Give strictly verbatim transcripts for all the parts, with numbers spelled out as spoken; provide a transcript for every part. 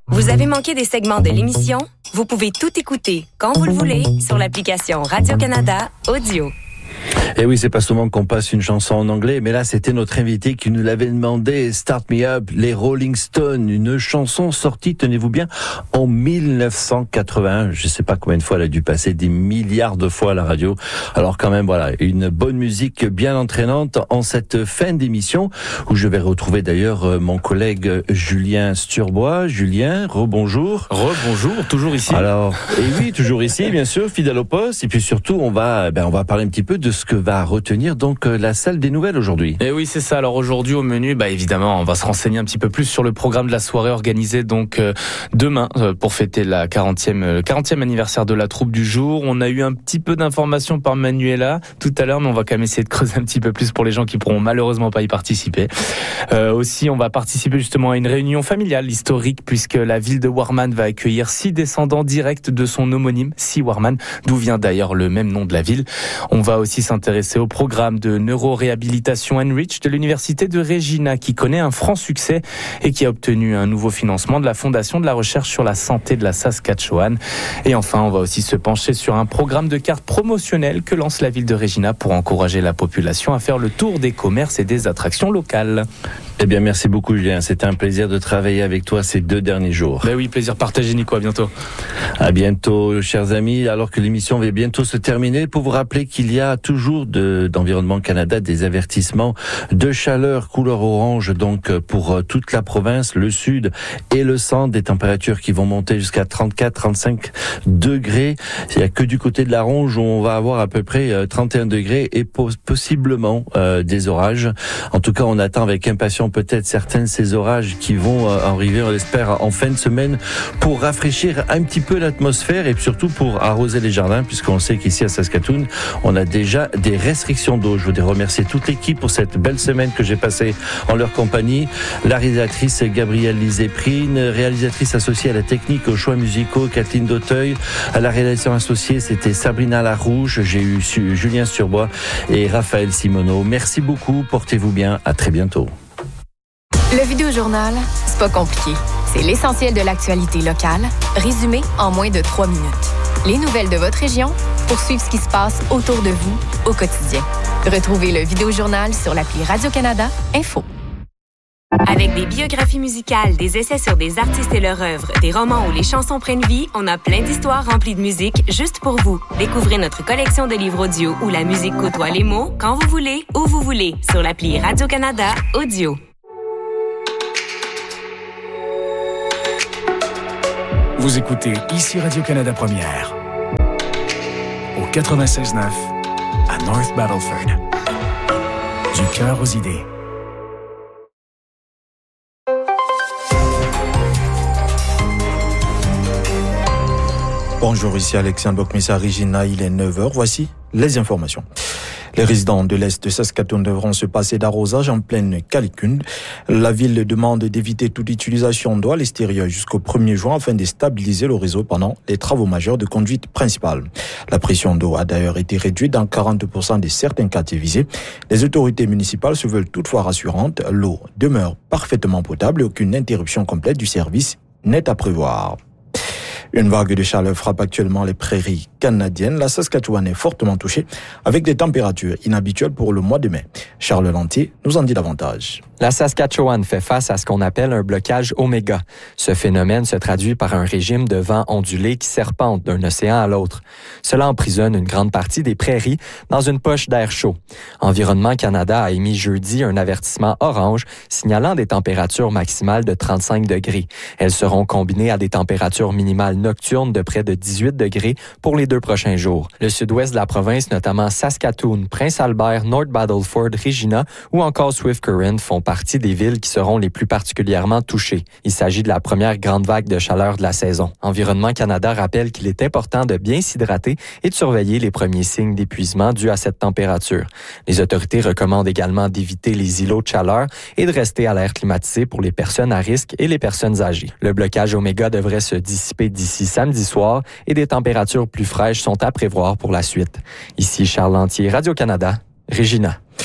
Vous avez manqué des segments de l'émission? Vous pouvez tout écouter quand vous le voulez sur l'application Radio-Canada Audio. Et oui, c'est pas souvent qu'on passe une chanson en anglais, mais là, c'était notre invité qui nous l'avait demandé. Start Me Up, les Rolling Stones, une chanson sortie, tenez-vous bien, en mille neuf cent quatre-vingt-un. Je sais pas combien de fois elle a dû passer, des milliards de fois à la radio. Alors quand même, voilà, une bonne musique bien entraînante en cette fin d'émission, où je vais retrouver d'ailleurs mon collègue Julien Sturbois. Julien, rebonjour. Rebonjour, toujours ici. Alors, et oui, toujours ici, bien sûr, fidèle au poste. Et puis surtout, on va, ben, on va parler un petit peu de ce que va retenir donc la salle des nouvelles aujourd'hui. Et oui, c'est ça. Alors aujourd'hui au menu, bah évidemment, on va se renseigner un petit peu plus sur le programme de la soirée organisée donc euh, demain euh, pour fêter la quarantième euh, quarantième anniversaire de la troupe du jour. On a eu un petit peu d'informations par Manuela tout à l'heure, mais on va quand même essayer de creuser un petit peu plus pour les gens qui pourront malheureusement pas y participer. Euh, aussi, on va participer justement à une réunion familiale historique puisque la ville de Warman va accueillir six descendants directs de son homonyme, six Warman, d'où vient d'ailleurs le même nom de la ville. On va aussi s'intéresser au programme de neuroréhabilitation Enrich de l'université de Regina qui connaît un franc succès et qui a obtenu un nouveau financement de la Fondation de la recherche sur la santé de la Saskatchewan. Et enfin, on va aussi se pencher sur un programme de cartes promotionnelles que lance la ville de Regina pour encourager la population à faire le tour des commerces et des attractions locales. Eh bien, merci beaucoup, Julien. C'était un plaisir de travailler avec toi ces deux derniers jours. Ben oui, plaisir partagé, Nico. À bientôt. À bientôt, chers amis. Alors que l'émission va bientôt se terminer, pour vous rappeler qu'il y a toujours de, d'Environnement Canada des avertissements de chaleur couleur orange, donc pour toute la province, le sud et le centre, des températures qui vont monter jusqu'à trente-quatre à trente-cinq degrés. Il n'y a que du côté de la Ronge où on va avoir à peu près trente et un degrés et possiblement euh, des orages. En tout cas, on attend avec impatience peut-être certains de ces orages qui vont arriver, on l'espère, en fin de semaine pour rafraîchir un petit peu l'atmosphère et surtout pour arroser les jardins, puisqu'on sait qu'ici à Saskatoon, on a déjà des restrictions d'eau. Je voudrais remercier toute l'équipe pour cette belle semaine que j'ai passée en leur compagnie. La réalisatrice Gabrielle Liséprine, réalisatrice associée à la technique, aux choix musicaux, Kathleen Dauteuil. À la réalisation associée, c'était Sabrina Larouche. J'ai eu Julien Sturbois et Raphaël Simoneau. Merci beaucoup, portez-vous bien, à très bientôt. Le Vidéojournal, c'est pas compliqué. C'est l'essentiel de l'actualité locale, résumé en moins de trois minutes. Les nouvelles de votre région pour suivre ce qui se passe autour de vous au quotidien. Retrouvez le Vidéojournal sur l'appli Radio-Canada Info. Avec des biographies musicales, des essais sur des artistes et leur œuvre, des romans où les chansons prennent vie, on a plein d'histoires remplies de musique juste pour vous. Découvrez notre collection de livres audio où la musique côtoie les mots quand vous voulez, où vous voulez, sur l'appli Radio-Canada Audio. Vous écoutez ici Radio-Canada Première, au quatre-vingt-seize neuf à North Battleford. Du cœur aux idées. Bonjour, ici Alexandre Bokmissa Regina, il est neuf heures. Voici les informations. Les résidents de l'Est de Saskatoon devront se passer d'arrosage en pleine calicule. La ville demande d'éviter toute utilisation d'eau à l'extérieur jusqu'au premier juin afin de stabiliser le réseau pendant les travaux majeurs de conduite principale. La pression d'eau a d'ailleurs été réduite dans quarante pour cent de certains quartiers visés. Les autorités municipales se veulent toutefois rassurantes. L'eau demeure parfaitement potable et aucune interruption complète du service n'est à prévoir. Une vague de chaleur frappe actuellement les prairies canadiennes. La Saskatchewan est fortement touchée avec des températures inhabituelles pour le mois de mai. Charles Lantier nous en dit davantage. La Saskatchewan fait face à ce qu'on appelle un blocage oméga. Ce phénomène se traduit par un régime de vent ondulé qui serpente d'un océan à l'autre. Cela emprisonne une grande partie des prairies dans une poche d'air chaud. Environnement Canada a émis jeudi un avertissement orange signalant des températures maximales de trente-cinq degrés. Elles seront combinées à des températures minimales nocturnes de près de dix-huit degrés pour les deux prochains jours. Le sud-ouest de la province, notamment Saskatoon, Prince-Albert, North Battleford, Regina ou encore Swift Current font partie des villes qui seront les plus particulièrement touchées. Il s'agit de la première grande vague de chaleur de la saison. Environnement Canada rappelle qu'il est important de bien s'hydrater et de surveiller les premiers signes d'épuisement dus à cette température. Les autorités recommandent également d'éviter les îlots de chaleur et de rester à l'air climatisé pour les personnes à risque et les personnes âgées. Le blocage oméga devrait se dissiper d'ici samedi soir et des températures plus fraîches sont à prévoir pour la suite. Ici Charles Lantier, Radio-Canada, Regina.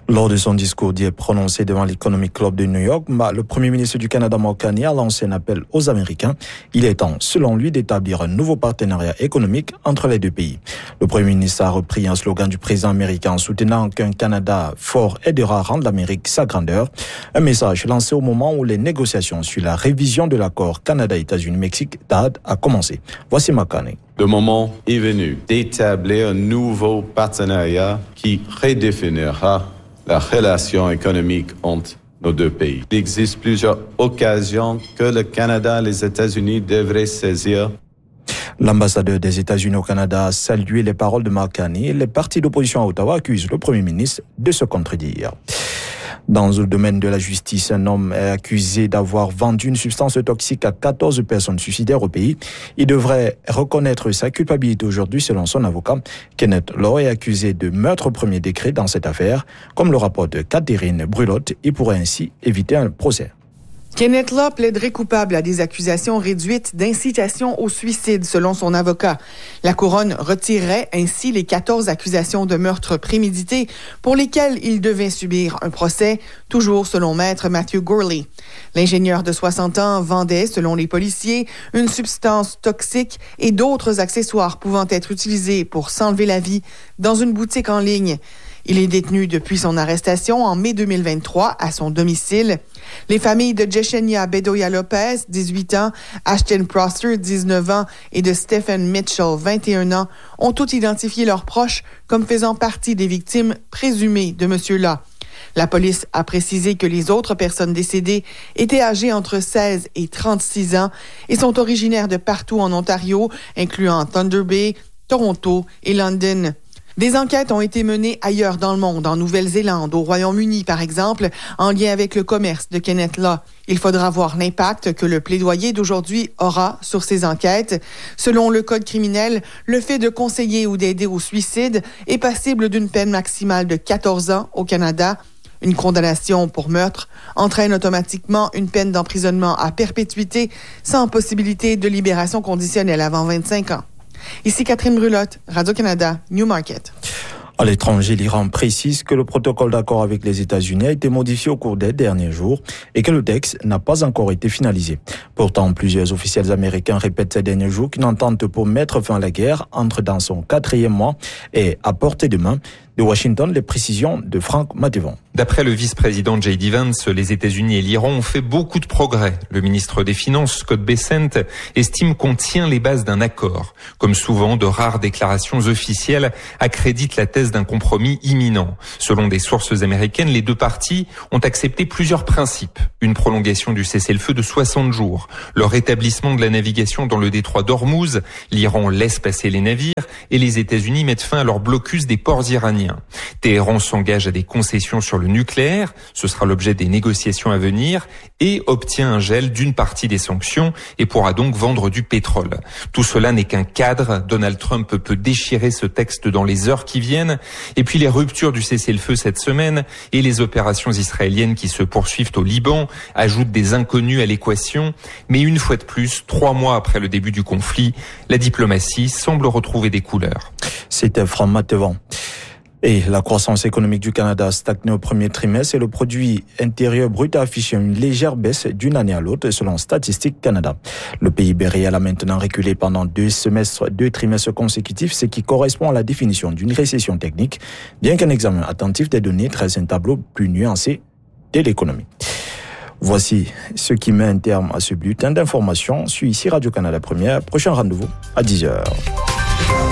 Lors de son discours d'hier prononcé devant l'Economic Club de New York, le Premier ministre du Canada, Mark Carney, a lancé un appel aux Américains. Il est temps, selon lui, d'établir un nouveau partenariat économique entre les deux pays. Le Premier ministre a repris un slogan du président américain en soutenant qu'un Canada fort aidera à rendre l'Amérique sa grandeur. Un message lancé au moment où les négociations sur la révision de l'accord Canada-États-Unis-Mexique D A D a commencé. Voici Mark Carney. Le moment est venu d'établir un nouveau partenariat qui redéfinira la relation économique entre nos deux pays. Il existe plusieurs occasions que le Canada et les États-Unis devraient saisir. L'ambassadeur des États-Unis au Canada a salué les paroles de Mark Carney. Les partis d'opposition à Ottawa accusent le Premier ministre de se contredire. Dans le domaine de la justice, un homme est accusé d'avoir vendu une substance toxique à quatorze personnes suicidaires au pays. Il devrait reconnaître sa culpabilité aujourd'hui selon son avocat. Kenneth Law est accusé de meurtre au premier degré dans cette affaire. Comme le rapporte Catherine Brulotte, il pourrait ainsi éviter un procès. Kenneth Law plaiderait coupable à des accusations réduites d'incitation au suicide, selon son avocat. La couronne retirerait ainsi les quatorze accusations de meurtre prémédité pour lesquelles il devait subir un procès, toujours selon maître Matthew Gourley. L'ingénieur de soixante ans vendait, selon les policiers, une substance toxique et d'autres accessoires pouvant être utilisés pour s'enlever la vie dans une boutique en ligne. Il est détenu depuis son arrestation en mai deux mille vingt-trois à son domicile. Les familles de Jeshenia Bedoya Lopez, dix-huit ans, Ashton Prosser, dix-neuf ans, et de Stephen Mitchell, vingt et un ans, ont toutes identifié leurs proches comme faisant partie des victimes présumées de M. Law. La police a précisé que les autres personnes décédées étaient âgées entre seize et trente-six ans et sont originaires de partout en Ontario, incluant Thunder Bay, Toronto et London. Des enquêtes ont été menées ailleurs dans le monde, en Nouvelle-Zélande, au Royaume-Uni par exemple, en lien avec le commerce de Kenneth Law. Il faudra voir l'impact que le plaidoyer d'aujourd'hui aura sur ces enquêtes. Selon le Code criminel, le fait de conseiller ou d'aider au suicide est passible d'une peine maximale de quatorze ans au Canada. Une condamnation pour meurtre entraîne automatiquement une peine d'emprisonnement à perpétuité sans possibilité de libération conditionnelle avant vingt-cinq ans. Ici Catherine Brulotte, Radio-Canada, Newmarket. À l'étranger, l'Iran précise que le protocole d'accord avec les États-Unis a été modifié au cours des derniers jours et que le texte n'a pas encore été finalisé. Pourtant, plusieurs officiels américains répètent ces derniers jours qu'une entente pour mettre fin à la guerre entre dans son quatrième mois et à portée de main. De Washington, les précisions de Franck Matevon. D'après le vice-président J D Vance, les États-Unis et l'Iran ont fait beaucoup de progrès. Le ministre des Finances, Scott Bessent, estime qu'on tient les bases d'un accord. Comme souvent, de rares déclarations officielles accréditent la thèse d'un compromis imminent. Selon des sources américaines, les deux parties ont accepté plusieurs principes. Une prolongation du cessez-le-feu de soixante jours, le rétablissement de la navigation dans le détroit d'Ormuz, l'Iran laisse passer les navires et les États-Unis mettent fin à leur blocus des ports iraniens. Téhéran s'engage à des concessions sur le nucléaire, ce sera l'objet des négociations à venir, et obtient un gel d'une partie des sanctions et pourra donc vendre du pétrole. Tout cela n'est qu'un cadre, Donald Trump peut déchirer ce texte dans les heures qui viennent, et puis les ruptures du cessez-le-feu cette semaine et les opérations israéliennes qui se poursuivent au Liban ajoutent des inconnus à l'équation, mais une fois de plus, trois mois après le début du conflit, la diplomatie semble retrouver des couleurs. C'était Franck Matevon. Et la croissance économique du Canada a stagné au premier trimestre et le produit intérieur brut a affiché une légère baisse d'une année à l'autre selon Statistique Canada. Le P I B réel a maintenant reculé pendant deux semestres, deux trimestres consécutifs, ce qui correspond à la définition d'une récession technique, bien qu'un examen attentif des données dresse un tableau plus nuancé de l'économie. Voici ce qui met un terme à ce bulletin d'information sur ici Radio-Canada Première. Prochain rendez-vous à dix heures.